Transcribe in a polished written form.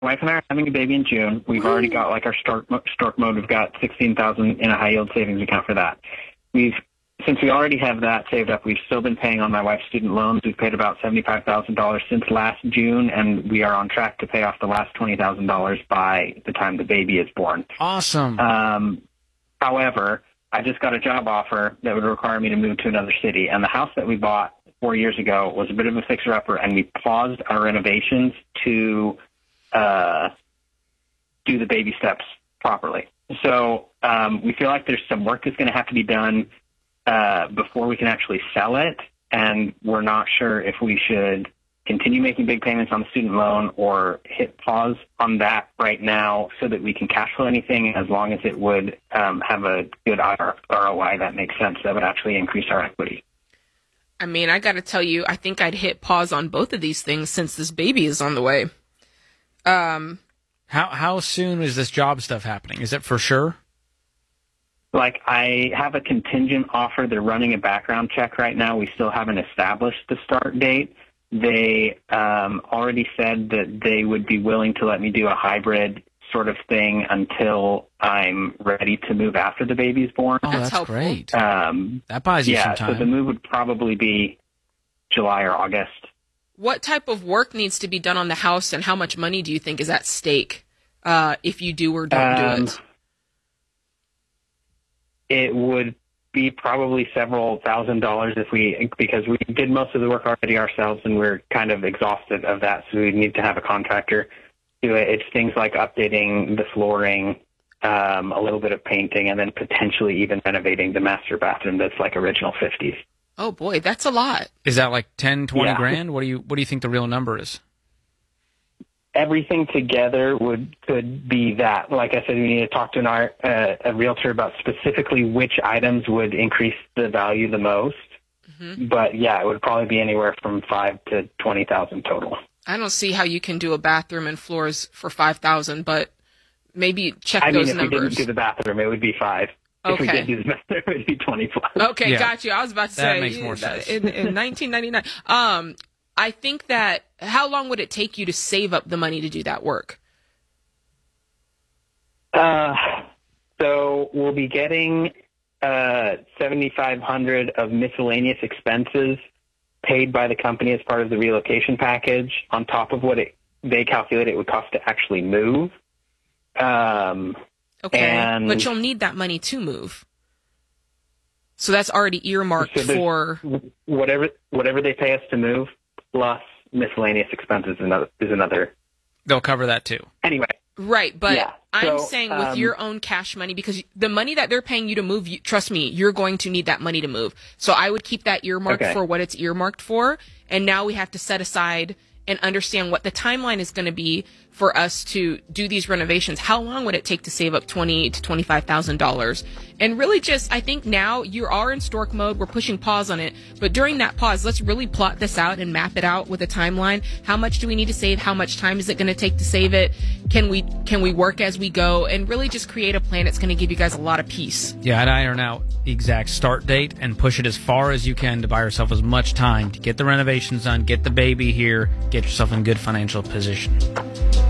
wife and I are having a baby in June. We've already got like our stork mode. We've got $16,000 in a high yield savings account for that. Since we already have that saved up, we've still been paying on my wife's student loans. We've paid about $75,000 since last June, and we are on track to pay off the last $20,000 by the time the baby is born. Awesome. However, I just got a job offer that would require me to move to another city, and the house that we bought 4 years ago was a bit of a fixer-upper, and we paused our renovations to do the baby steps properly. So we feel like there's some work that's going to have to be done before we can actually sell it, and we're not sure if we should continue making big payments on the student loan or hit pause on that right now so that we can cash flow anything, as long as it would have a good ROI that makes sense, that would actually increase our equity. I mean, I got to tell you, I think I'd hit pause on both of these things since this baby is on the way. How soon is this job stuff happening? Is it for sure? Like, I have a contingent offer. They're running a background check right now. We still haven't established the start date. They already said that they would be willing to let me do a hybrid sort of thing until I'm ready to move after the baby's born. Oh, that's helpful. great. That buys you some time. So the move would probably be July or August. What type of work needs to be done on the house, and how much money do you think is at stake if you do or don't do it? It would be probably several $1,000s because we did most of the work already ourselves, and we're kind of exhausted of that, so we'd need to have a contractor do it. It's things like updating the flooring, a little bit of painting, and then potentially even renovating the master bathroom that's like original 50s. Oh boy, that's a lot. Is that like 10, 20 grand? What do you think the real number is? Everything together could be that. Like I said, we need to talk to a realtor about specifically which items would increase the value the most. Mm-hmm. But yeah, it would probably be anywhere from $5,000 to $20,000 total. I don't see how you can do a bathroom and floors for $5,000, but maybe check those numbers. If we didn't do the bathroom, it would be $5,000. Okay. If we did do the bathroom, it would be $20,000. Okay, yeah. Got you. I was about to say that makes more sense. In 1999. I think that, how long would it take you to save up the money to do that work? So we'll be getting $7,500 of miscellaneous expenses paid by the company as part of the relocation package, on top of what they calculate it would cost to actually move. Okay, but you'll need that money to move. So that's already earmarked for whatever they pay us to move, plus miscellaneous expenses is another. They'll cover that too. Anyway. Right, but yeah, I'm saying with your own cash money, because the money that they're paying you to move, trust me, you're going to need that money to move. So I would keep that earmarked for what it's earmarked for. And now we have to set aside and understand what the timeline is going to be for us to do these renovations. How long would it take to save up $20,000 to $25,000? And really just, I think now you are in stork mode. We're pushing pause on it. But during that pause, let's really plot this out and map it out with a timeline. How much do we need to save? How much time is it going to take to save it? Can we work as we go? And really just create a plan that's going to give you guys a lot of peace. Yeah, and iron out the exact start date and push it as far as you can to buy yourself as much time to get the renovations done, get the baby here, get yourself in good financial position.